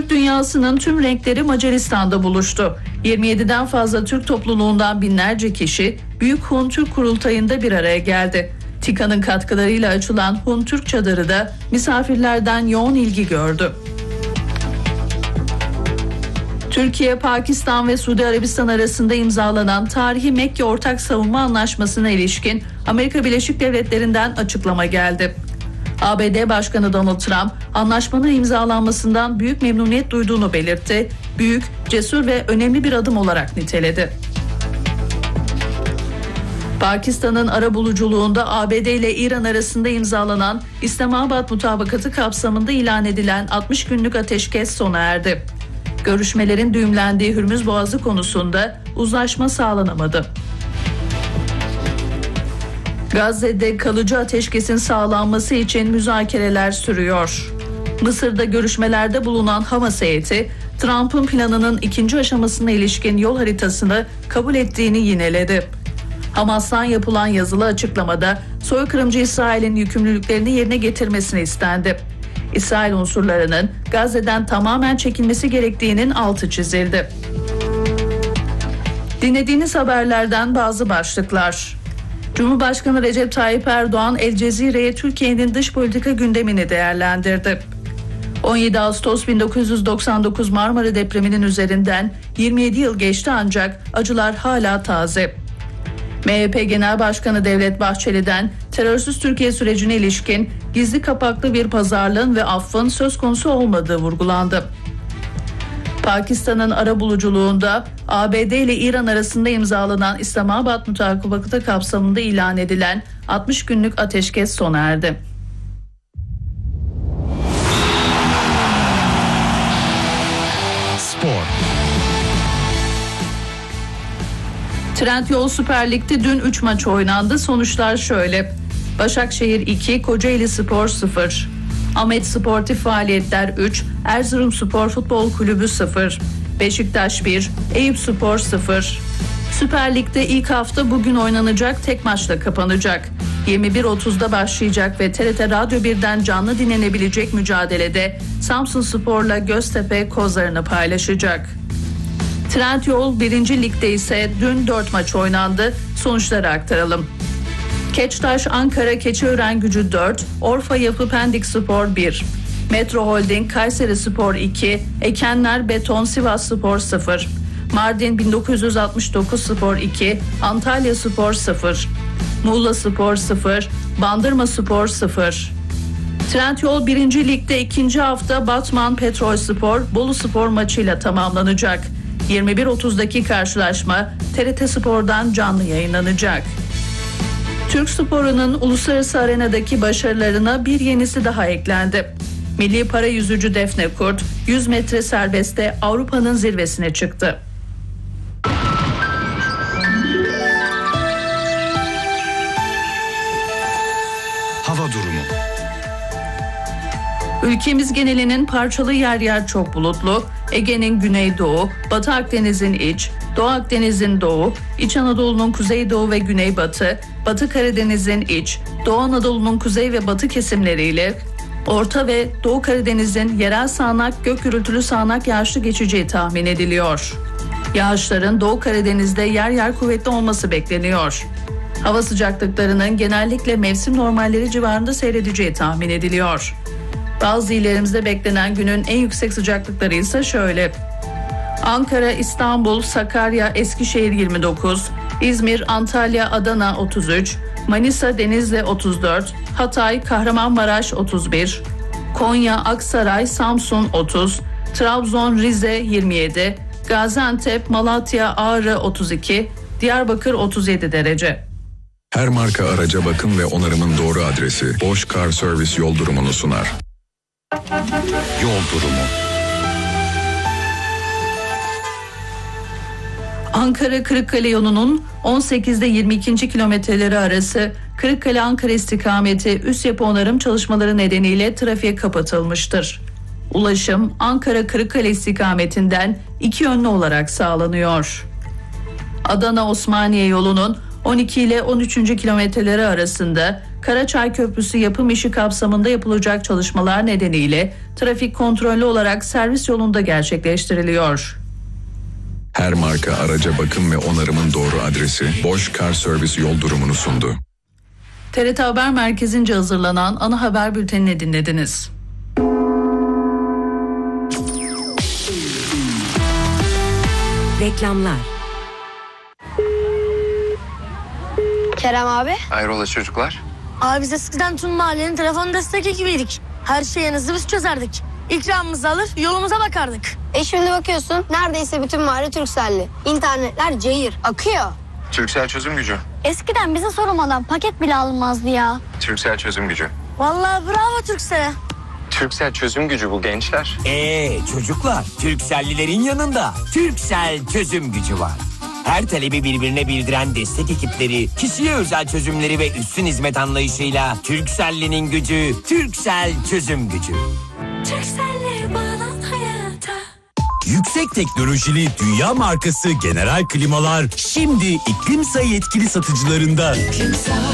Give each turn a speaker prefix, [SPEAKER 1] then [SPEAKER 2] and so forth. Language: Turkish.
[SPEAKER 1] Türk dünyasının tüm renkleri Macaristan'da buluştu. 27'den fazla Türk topluluğundan binlerce kişi Büyük Hun Türk Kurultayı'nda bir araya geldi. TİKA'nın katkılarıyla açılan Hun Türk Çadırı da misafirlerden yoğun ilgi gördü. Türkiye, Pakistan ve Suudi Arabistan arasında imzalanan tarihi Mekke Ortak Savunma Anlaşması'na ilişkin Amerika Birleşik Devletleri'nden açıklama geldi. ABD Başkanı Donald Trump, anlaşmanın imzalanmasından büyük memnuniyet duyduğunu belirtti, büyük, cesur ve önemli bir adım olarak niteledi. Pakistan'ın arabuluculuğunda ABD ile İran arasında imzalanan İslamabad Mutabakatı kapsamında ilan edilen 60 günlük ateşkes sona erdi. Görüşmelerin düğümlendiği Hürmüz Boğazı konusunda uzlaşma sağlanamadı. Gazze'de kalıcı ateşkesin sağlanması için müzakereler sürüyor. Mısır'da görüşmelerde bulunan Hamas heyeti, Trump'ın planının ikinci aşamasına ilişkin yol haritasını kabul ettiğini yineledi. Hamas'tan yapılan yazılı açıklamada soykırımcı İsrail'in yükümlülüklerini yerine getirmesini istendi. İsrail unsurlarının Gazze'den tamamen çekilmesi gerektiğinin altı çizildi. Dinlediğiniz haberlerden bazı başlıklar. Cumhurbaşkanı Recep Tayyip Erdoğan El Cezire'ye Türkiye'nin dış politika gündemini değerlendirdi. 17 Ağustos 1999 Marmara depreminin üzerinden 27 yıl geçti ancak acılar hala taze. MHP Genel Başkanı Devlet Bahçeli'den terörsüz Türkiye sürecine ilişkin gizli kapaklı bir pazarlığın ve affın söz konusu olmadığı vurgulandı. Pakistan'ın arabuluculuğunda ABD ile İran arasında imzalanan İslamabad Mutabakatı kapsamında ilan edilen 60 günlük ateşkes sona erdi.
[SPEAKER 2] Spor.
[SPEAKER 1] Trendyol Süper Lig'de dün 3 maç oynandı. Sonuçlar şöyle: Başakşehir 2, Kocaelispor 0, Ahmet Sportif Faaliyetler 3, Erzurumspor Futbol Kulübü 0, Beşiktaş 1, Eyüpspor 0. Süper Lig'de ilk hafta bugün oynanacak, tek maçla kapanacak. 21.30'da başlayacak ve TRT Radyo 1'den canlı dinlenebilecek mücadelede Samsunspor'la Göztepe kozlarını paylaşacak. Trendyol 1. Lig'de ise dün 4 maç oynandı. Sonuçları aktaralım. Keçtaş Ankara Keçiören-Gücü 4, Orfa Yapı Pendikspor 1, Metro Holding Kayserispor 2, Ekenler Beton Sivasspor 0, Mardin 1969 Spor 2, Antalyaspor 0, Muğlaspor 0, Bandırmaspor 0. Trendyol 1. Lig'de ikinci hafta Batman Petrolspor Boluspor maçıyla tamamlanacak. 21.30'daki karşılaşma TRT Spor'dan canlı yayınlanacak. Türk sporunun uluslararası arenadaki başarılarına bir yenisi daha eklendi. Milli para yüzücü Defne Kurt 100 metre serbestte Avrupa'nın zirvesine çıktı.
[SPEAKER 2] Hava durumu.
[SPEAKER 1] Ülkemiz genelinin parçalı yer yer çok bulutlu. Ege'nin güneydoğu, Batı Akdeniz'in iç, Doğu Akdeniz'in doğu, İç Anadolu'nun kuzeydoğu ve güneybatı, Batı Karadeniz'in iç, Doğu Anadolu'nun kuzey ve batı kesimleriyle Orta ve Doğu Karadeniz'in yerel sağanak, gök gürültülü sağanak yağışlı geçeceği tahmin ediliyor. Yağışların Doğu Karadeniz'de yer yer kuvvetli olması bekleniyor. Hava sıcaklıklarının genellikle mevsim normalleri civarında seyredeceği tahmin ediliyor. Bazı illerimizde beklenen günün en yüksek sıcaklıkları ise şöyle: Ankara, İstanbul, Sakarya, Eskişehir 29, İzmir, Antalya, Adana 33, Manisa, Denizli 34, Hatay, Kahramanmaraş 31, Konya, Aksaray, Samsun 30, Trabzon, Rize 27, Gaziantep, Malatya, Ağrı 32, Diyarbakır 37 derece.
[SPEAKER 2] Her marka araca bakım ve onarımın doğru adresi Bosch Car Service yol durumunu sunar. Yol durumu.
[SPEAKER 1] Ankara-Kırıkkale yolunun 18'de 22. kilometreleri arası Kırıkkale-Ankara istikameti üst yapı onarım çalışmaları nedeniyle trafiğe kapatılmıştır. Ulaşım Ankara-Kırıkkale istikametinden iki yönlü olarak sağlanıyor. Adana-Osmaniye yolunun 12 ile 13. kilometreleri arasında Karaçay Köprüsü yapım işi kapsamında yapılacak çalışmalar nedeniyle trafik kontrollü olarak servis yolunda gerçekleştiriliyor.
[SPEAKER 2] Her marka araca bakım ve onarımın doğru adresi Bosch Car Service yol durumunu sundu.
[SPEAKER 1] TRT Haber Merkezi'nce hazırlanan ana haber bültenini dinlediniz.
[SPEAKER 3] Reklamlar.
[SPEAKER 4] Kerem abi.
[SPEAKER 5] Hayrola çocuklar?
[SPEAKER 4] Abi biz eskiden tüm mahallenin telefon destek ekibiydik. Her şeyinizi biz çözerdik. İkramımızı alır yolumuza bakardık.
[SPEAKER 6] Şimdi bakıyorsun neredeyse bütün mahalle Turkcell'li. İnternetler cayır akıyor.
[SPEAKER 5] Turkcell çözüm gücü.
[SPEAKER 7] Eskiden bize sormadan paket bile alınmazdı ya.
[SPEAKER 5] Turkcell çözüm gücü.
[SPEAKER 4] Vallahi bravo Turkcell'e.
[SPEAKER 5] Turkcell çözüm gücü bu gençler.
[SPEAKER 8] Çocuklar, Turkcell'lilerin yanında Turkcell çözüm gücü var. Her talebi birbirine bildiren destek ekipleri, kişiye özel çözümleri ve üstün hizmet anlayışıyla Turkcell'linin gücü, Turkcell çözüm gücü.
[SPEAKER 7] Turkcell'le bağlan hayata.
[SPEAKER 9] Yüksek teknolojili dünya markası General Klimalar şimdi iklim sayı yetkili satıcılarında.